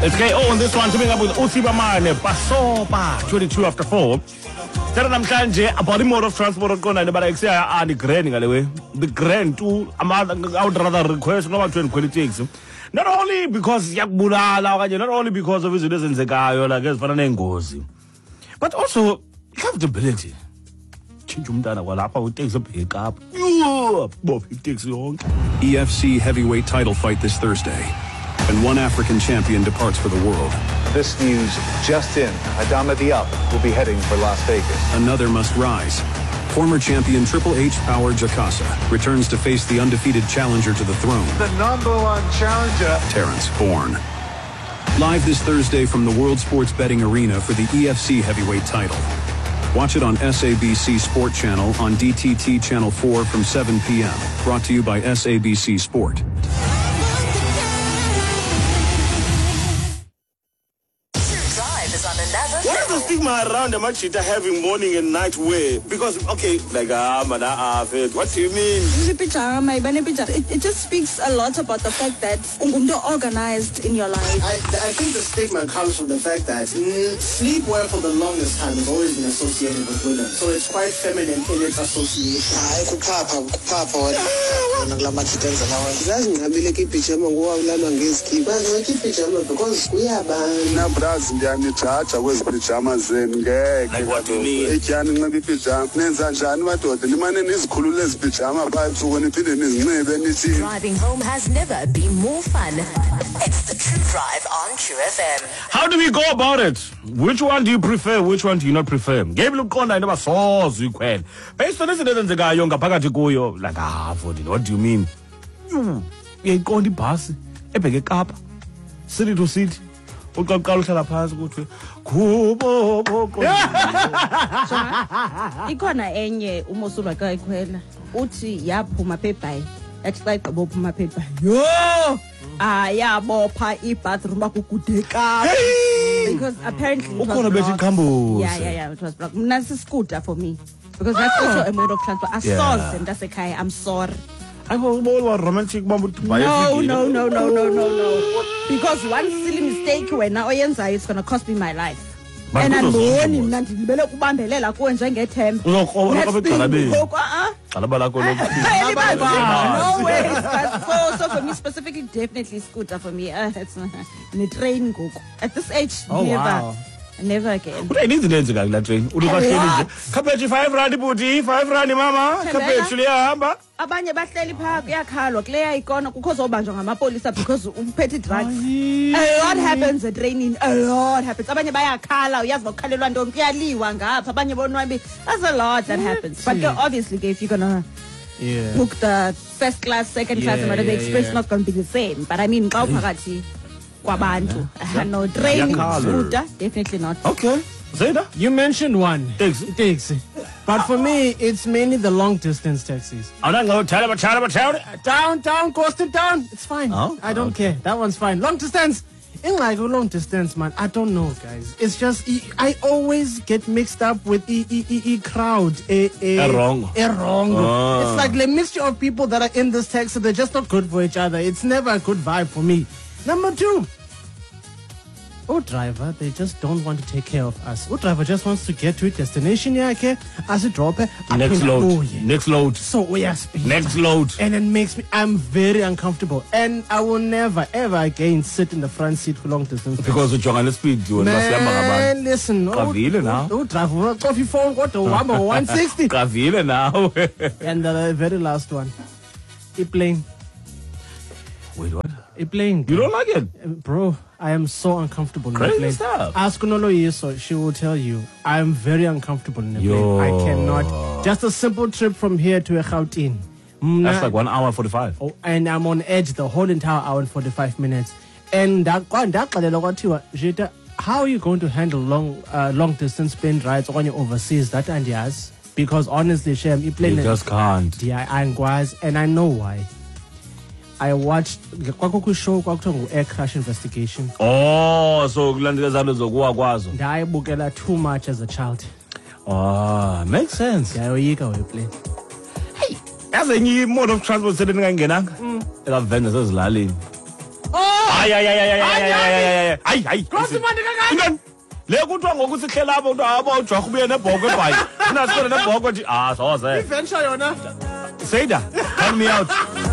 Let's get on this one, coming up with Usibamane, Pasopa, 22 after 4. Tell namhlanje about the mode of transport oqonda but I say the grand ngalewe. The grand too, I would rather request no one to quality. Not only because yakubulala, not only because of izinto ezenzekayo like ezifana nengozi. But also comfortability. Change umntana kwalapha utakes a pick up. It takes long. EFC heavyweight title fight this Thursday. And one African champion departs for the world. This news just in. Adama Diop will be heading for Las Vegas. Another must rise. Former champion Triple H Power Jakasa returns to face the undefeated challenger to the throne. The #1 challenger, Terrence Bourne. Live this Thursday from the World Sports Betting Arena for the EFC heavyweight title. Watch it on SABC Sport Channel on DTT Channel 4 from 7 p.m. Brought to you by SABC Sport. What is the stigma around the Machita having morning and night wear? Because, okay, like, what do you mean? It just speaks a lot about the fact that you're organized in your life. I think the stigma comes from the fact that sleepwear for the longest time has always been associated with women. So it's quite feminine in its association. Like what do you mean? Driving home has never been more fun. It's the True Drive on True FM. How do we go about it? Which one do you prefer? Which one do you not prefer? Game lukonda never saw you quite. Based on this, like, what do you mean? You go on the bus, epeke kapa, city to city. Uqaqala phansi ukuthi kubo ikhona enye uMosulwa xa ekhwela uthi yaphuma phebhayi yathi xa igqiba uphuma phebhayi yabopha ibathroom bakugudeka because apparently ukhona bethi iqhambuza yeah it was blocked. Mna scooter for me because that's also a mode of transport. Asoze ndasekhaya, I'm sorry. No. Because one silly mistake when oyenzayo it's gonna cost me my life. And I'm warning mna ndibele kubambelela kuwe njengethemba. No way. So for me specifically, definitely scooter for me. It's in a train go. At this age, never again. What I need to do that train. Cabbage 5 rand buti, 5 rand mama. Cabbage liyahamba. Abanye bahleli phaka kuyakhalwa kuleya ikona kukho zobanjwa ngamapolisa because uphethe drugs. A lot happens at training. A lot happens. Abanye bayakhala uyazi ngokukhalelwa ntombi kuyaliwa ngapha abanye bonwabi. That's a lot that happens. But obviously if you're gonna book the first class, second class, and the express not gonna be the same. But I mean xa uphakathi kwabantu. No training scooter, definitely not. Okay. Zeda? You mentioned one. Taxi. But for me, it's mainly the long distance taxis. I don't know. Town, coastal town. It's fine. I don't care. That one's fine. Long distance. In like a long distance, man. I don't know, guys. It's just I always get mixed up with crowd. Wrong. It's like the mixture of people that are in this taxi. They're just not good for each other. It's never a good vibe for me. Number 2. Driver, they just don't want to take care of us. Driver just wants to get to a destination, okay? As a dropper, next load. So we are speed. Next load. And it makes me, I'm very uncomfortable. And I will never, ever again sit in the front seat for long distance. Because of John speed, you man, listen. Driver, coffee phone, what the 160. Kavile now. And the very last one. A plane. Wait, what? A plane. You don't like it? Bro, I am so uncomfortable in a plane. Stuff. Ask Nolo Yeso, she will tell you. I am very uncomfortable in a plane. I cannot. Just a simple trip from here to a Gauteng. That's like 1 hour 45. Oh, and I'm on edge the whole entire hour and 45 minutes. And how are you going to handle long distance plane rides when you're overseas? That and yes. Because honestly, Shem, you just can't. Yeah, and I know why. I watched kwakuku show kwakuthiwa Air Crash Investigation. So kulandela zalo zokuwa kwazo. Ndayibukela too much as a child. Makes sense. Yayoyika weplane. Hey, as a new mode of transport setting ngangenanga. Eka venda sezilalini. hayi Nkosi manje kangaka. Intoni? Le kuthiwa ngoku sihlela apho ukuthi abawujorha ubuye nebhoko ebhayi nasikole nebhoko nje soze Venture yona. Seda, help me out.